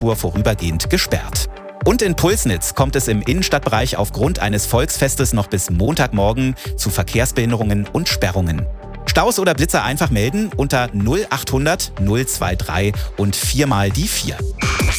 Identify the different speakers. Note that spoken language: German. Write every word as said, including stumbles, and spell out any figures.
Speaker 1: Spur vorübergehend gesperrt. Und in Pulsnitz kommt es im Innenstadtbereich aufgrund eines Volksfestes noch bis Montagmorgen zu Verkehrsbehinderungen und Sperrungen. Staus oder Blitzer einfach melden unter null achthundert null drei drei und viermal die vier.